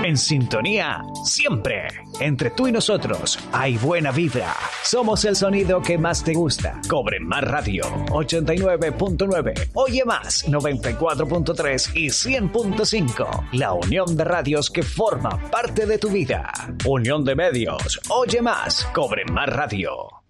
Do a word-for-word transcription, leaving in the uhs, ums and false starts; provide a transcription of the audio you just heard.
En sintonía, siempre. Entre tú y nosotros hay buena vibra. Somos el sonido que más te gusta. Cobre Más Radio, ochenta y nueve punto nueve. Oye Más, noventa y cuatro punto tres y cien punto cinco. La unión de radios que forma parte de tu vida. Unión de medios. Oye Más, Cobre Más Radio.